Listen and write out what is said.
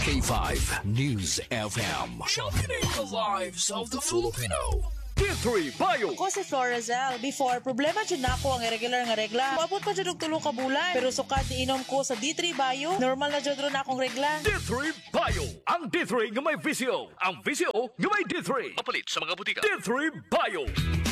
K5 News FM. Championing the lives of the Filipino. D3 Bio. Ako si Florazel. Before, problema dyan na ako ang irregular nga regla. Maabot pa dyan og 3 ka bulan. Pero sukad inom ko sa D3 Bio, normal na dyan ron akong regla. D3 Bio. Ang D3 nga may visyo. Ang visyo nga may D3. Kapalit sa mga butika. D3 Bio.